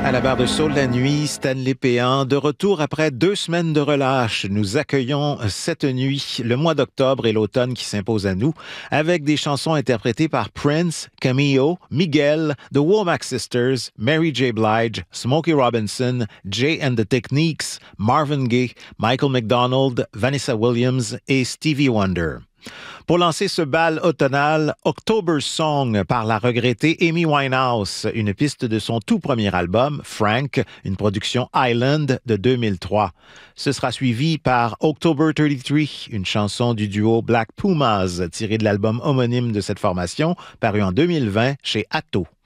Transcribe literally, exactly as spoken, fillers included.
À la barre de Saule la nuit, Stanley Péan, de retour après deux semaines de relâche. Nous accueillons cette nuit le mois d'octobre et l'automne qui s'imposent à nous avec des chansons interprétées par Prince, Cameo, Miguel, The Womack Sisters, Mary J. Blige, Smokey Robinson, Jay and the Techniques, Marvin Gaye, Michael McDonald, Vanessa Williams et Stevie Wonder. Pour lancer ce bal automnal, October Song par la regrettée Amy Winehouse, une piste de son tout premier album, Frank, une production Island de deux mille trois. Ce sera suivi par October trente-trois, une chanson du duo Black Pumas, tirée de l'album homonyme de cette formation, paru en deux mille vingt chez Atto.